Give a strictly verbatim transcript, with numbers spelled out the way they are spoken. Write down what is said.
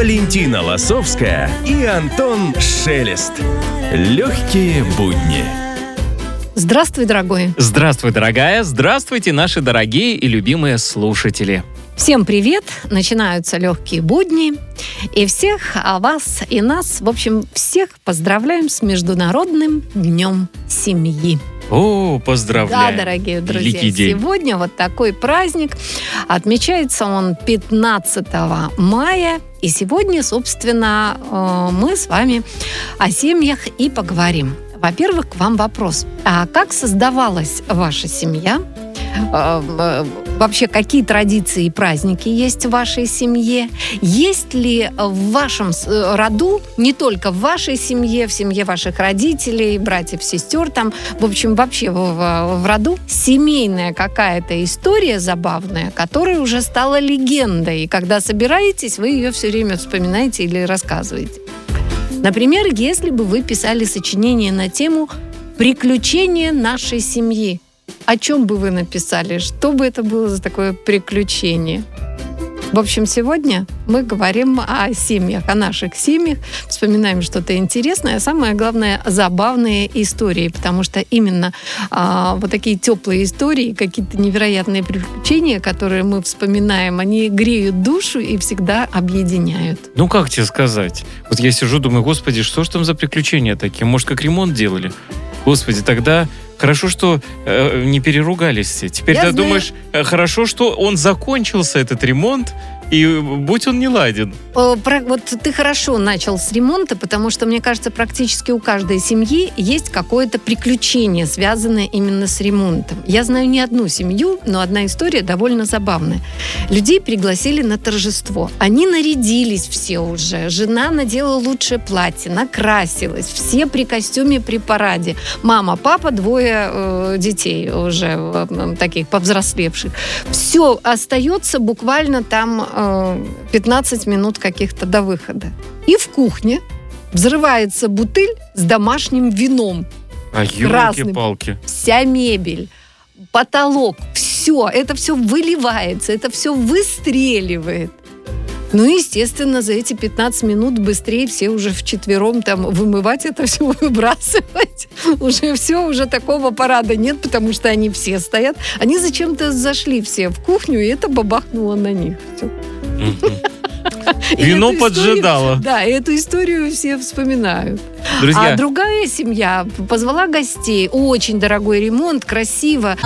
Валентина Лосовская и Антон Шелест. Легкие будни. Здравствуй, дорогой. Здравствуй, дорогая. Здравствуйте, наши дорогие и любимые слушатели. Всем привет. Начинаются легкие будни. И всех а вас и нас, в общем, всех поздравляем с Международным днем семьи. О, поздравляю. Да, дорогие друзья. Великий день. Сегодня вот такой праздник. Отмечается он пятнадцатого мая. И сегодня, собственно, мы с вами о семьях и поговорим. Во-первых, к вам вопрос. А как создавалась ваша семья? Вообще, какие традиции и праздники есть в вашей семье? Есть ли в вашем роду, не только в вашей семье, в семье ваших родителей, братьев, сестер, там, в общем, вообще в, в роду семейная какая-то история забавная, которая уже стала легендой, и когда собираетесь, вы ее все время вспоминаете или рассказываете. Например, если бы вы писали сочинение на тему «Приключения нашей семьи», о чем бы вы написали? Что бы это было за такое приключение? В общем, сегодня мы говорим о семьях, о наших семьях, вспоминаем что-то интересное, а самое главное, забавные истории, потому что именно а, вот такие теплые истории, какие-то невероятные приключения, которые мы вспоминаем, они греют душу и всегда объединяют. Ну, как тебе сказать? Вот я сижу, думаю, господи, что ж там за приключения такие? Может, как ремонт делали? Господи, тогда хорошо, что э, не переругались все. Теперь Я ты знаю... думаешь, э, хорошо, что он закончился, этот ремонт, и будь он не ладен. Э, про, вот ты хорошо начал с ремонта, потому что, мне кажется, практически у каждой семьи есть какое-то приключение, связанное именно с ремонтом. Я знаю не одну семью, но одна история довольно забавная. Людей пригласили на торжество. Они нарядились все уже. Жена надела лучшее платье, накрасилась. Все при костюме, при параде. Мама, папа, двое э, детей уже э, таких повзрослевших. Все, остается буквально там э, пятнадцать минут каких-то до выхода. И в кухне взрывается бутыль с домашним вином. А елки-палки. Вся мебель, потолок, все, это все выливается, это все выстреливает. Ну, естественно, за эти пятнадцать минут быстрее все уже вчетвером там вымывать это все, выбрасывать. Уже все, уже такого парада нет, потому что они все стоят. Они зачем-то зашли все в кухню, и это бабахнуло на них. Все. Вино поджидало. Да, и эту историю все вспоминают. Друзья. А другая семья позвала гостей. Очень дорогой ремонт, красиво.